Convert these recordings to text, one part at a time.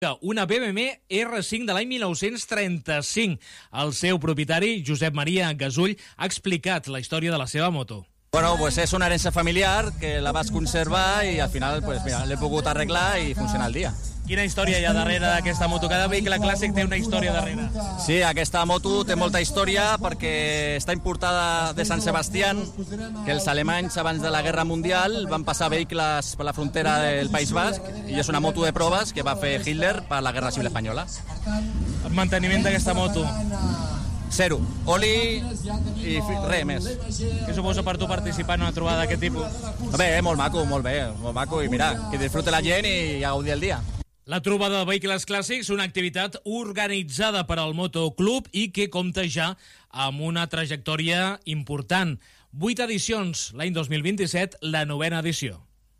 una BMW R5 de l'any 1935. El seu propietari, Josep Maria Gasull, ha explicat la història de la seva moto. Bueno, pues és una herència familiar que la vas conservar i al final pues, mira, l'he pogut arreglar i funciona al dia. Quina història hi ha darrere d'aquesta moto? Cada vehicle clàssic té una història darrere. Sí, aquesta moto té molta història perquè està importada de Sant Sebastián, que els alemanys abans de la Guerra Mundial van passar vehicles per la frontera del País Basc i és una moto de proves que va fer Hitler per la Guerra Civil Espanyola. El manteniment d'aquesta moto? Zero. Oli i res més. Què suposa per tu participar en una trobada d'aquest tipus? Bé, molt maco i mira, que disfrute la gent i gaudi el dia. La trobada de vehicles clàssics, una activitat organitzada per al Motoclub i que compta ja amb una trajectòria important. 8 edicions, l'any 2027, la 9ª edició.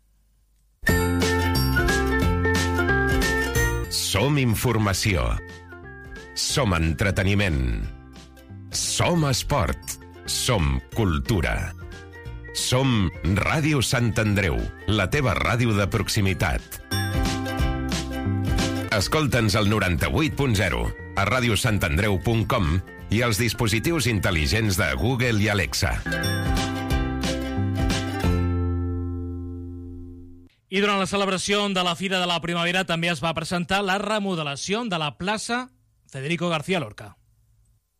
Som informació. Som entreteniment. Som esport. Som cultura. Som Ràdio Sant Andreu, la teva ràdio de proximitat. Escolta'ns al 98.0, a radiosantandreu.com i als dispositius intel·ligents de Google i Alexa. I durant la celebració de la Fira de la Primavera també es va presentar la remodelació de la plaça Federico García Lorca.